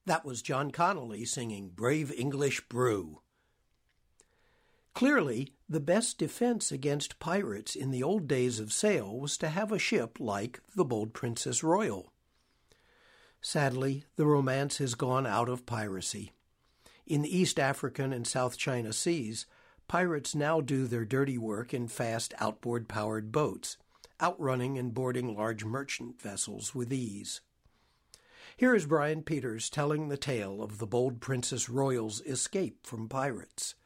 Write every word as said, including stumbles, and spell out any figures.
That was John Connolly singing Brave English Brew. Clearly, the best defense against pirates in the old days of sail was to have a ship like the Bold Princess Royal. Sadly, the romance has gone out of piracy. In the East African and South China Seas, pirates now do their dirty work in fast outboard-powered boats, outrunning and boarding large merchant vessels with ease. Here is Brian Peters telling the tale of the Bold Princess Royal's escape from pirates.